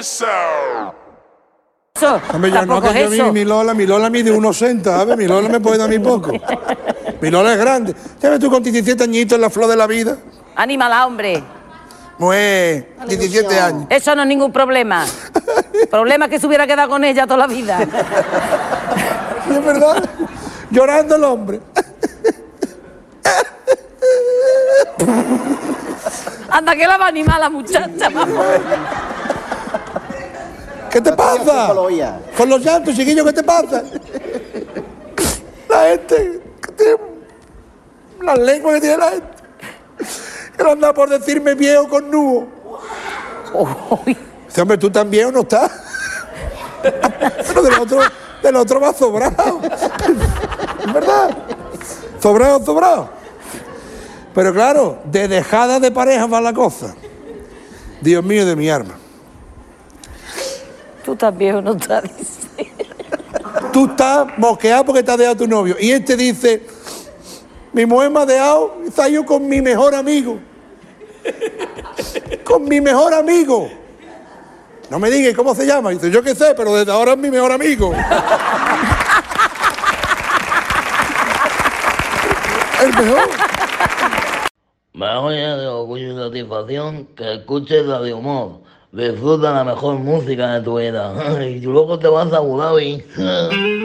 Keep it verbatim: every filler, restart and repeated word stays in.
Eso. Hombre, yo no, que yo mi, mi Lola, mi Lola mide uno ochenta, ¿sabes? Mi Lola me puede dar a mí poco. Mi Lola es grande. ¿Sabes tú con diecisiete añitos en la flor de la vida? Anímala, hombre. Pues diecisiete años. Eso no es ningún problema. Problema es que se hubiera quedado con ella toda la vida. ¿Y es verdad? Llorando el hombre. Anda, que la va a animar la muchacha. ¿Qué te pasa? Con los llantos, chiquillo, ¿qué te pasa? La gente, que tiene la lengua que tiene la gente, que no anda por decirme viejo con nudo. Dice, hombre, ¿tú tan viejo no estás? Pero del otro, del otro va sobrado. ¿Es verdad? Sobrado, sobrado. Pero claro, de dejada de pareja va la cosa. Dios mío de mi arma. Tú estás viejo, no estás, dice. Tú estás mosqueado porque te has dejado a tu novio. Y este dice, mi mujer me ha dejado y está yo con mi mejor amigo. Con mi mejor amigo. No me digas cómo se llama. Dice, yo qué sé, pero desde ahora es mi mejor amigo. El mejor. Me voy de orgullo y satisfacción que escuches la de humor. Disfruta la mejor música de tu vida. Y luego te vas a Abu Dhabi.